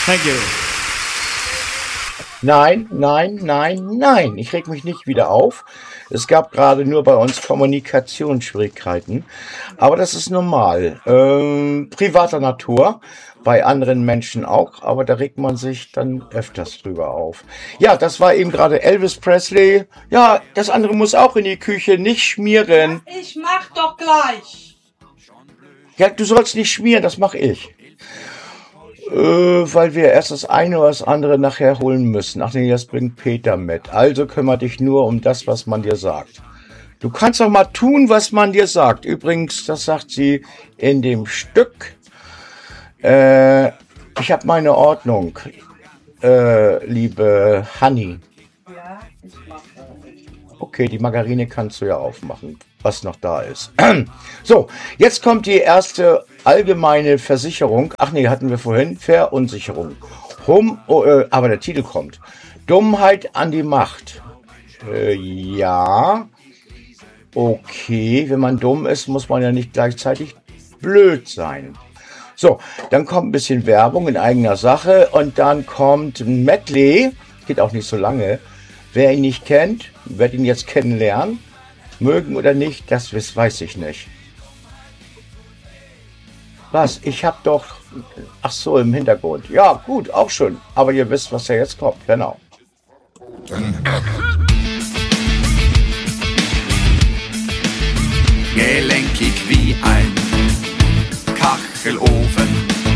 Thank you. Nein, nein, nein, nein. Ich reg mich nicht wieder auf. Es gab gerade nur bei uns Kommunikationsschwierigkeiten. Aber das ist normal. Privater Natur. Bei anderen Menschen auch. Aber da regt man sich dann öfters drüber auf. Ja, das war eben gerade Elvis Presley. Ja, das andere muss auch in die Küche. Nicht schmieren. Ich mach doch gleich. Ja, du sollst nicht schmieren. Das mache ich. Weil wir erst das eine oder das andere nachher holen müssen. Ach nee, das bringt Peter mit. Also kümmere dich nur um das, was man dir sagt. Du kannst doch mal tun, was man dir sagt. Übrigens, das sagt sie in dem Stück. Ich habe meine Ordnung, liebe Hanni. Ja, ich mache. Okay, die Margarine kannst du ja aufmachen, was noch da ist. So, jetzt kommt die erste allgemeine Versicherung. Ach nee, hatten wir vorhin. Verunsicherung. Aber der Titel kommt. Dummheit an die Macht. Ja. Okay, wenn man dumm ist, muss man ja nicht gleichzeitig blöd sein. So, dann kommt ein bisschen Werbung in eigener Sache und dann kommt ein Medley. Geht auch nicht so lange. Wer ihn nicht kennt, wird ihn jetzt kennenlernen. Mögen oder nicht, das weiß ich nicht. Was? Ich hab doch... Ach so, im Hintergrund. Ja, gut, auch schon. Aber ihr wisst, was ja jetzt kommt. Genau. Gelenkig wie